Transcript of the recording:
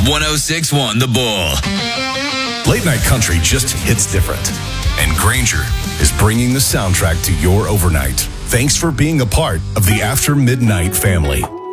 1061 The Bull. Late night country just hits different. And Granger is bringing the soundtrack to your overnight. Thanks for being a part of the After Midnight family.